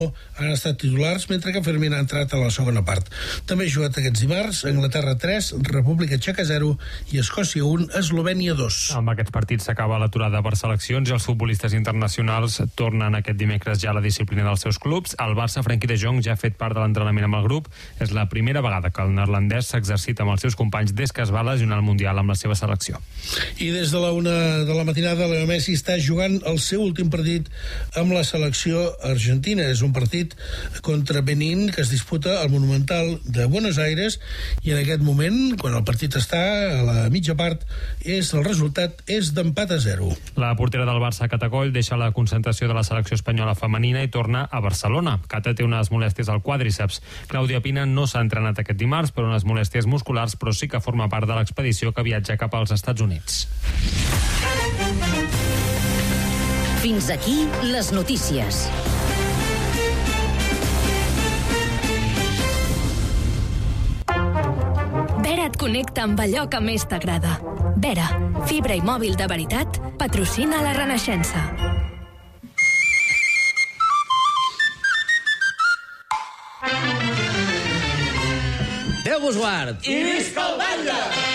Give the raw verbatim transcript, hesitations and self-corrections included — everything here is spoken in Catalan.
han estat titulars, mentre que Fermín ha entrat a la segona part. També ha jugat aquests dimarts Anglaterra tres, República Txeca zero i Escòcia un, Eslovènia dos. Amb aquests partits s'acaba l'aturada per seleccions i els futbolistes internacionals tornen aquest dimecres ja a la disciplina dels seus clubs. El Barça, Frenkie de Jong, ja ha fet part de l'entrenament amb el grup. És la primera vegada que el neerlandès s'exercita amb els seus companys des que es va lesionar al Mundial amb la seva selecció. I des de la una de la matinada, Leo Messi està jugant el seu últim partit amb la selecció argentina. És un partit contra Benín que es disputa al Monumental de Buenos Aires, i en aquest moment, quan el partit està a la mitja part, és el resultat és d'empat a zero. La portera del Barça, Cata Coll, deixa la concentració de la selecció espanyola femenina i torna a Barcelona. Cata té unes molèsties al quàdriceps. Clàudia Pina no s'ha entrenat aquest dimarts per unes molèsties musculars, però sí que forma part de l'expedició que viatja cap als Estats Units. Fins aquí les notícies. Vera et connecta amb allò que més t'agrada. Vera, fibra i mòbil de veritat, patrocina la Renaixença. Déu vos guard! I visca el batlle!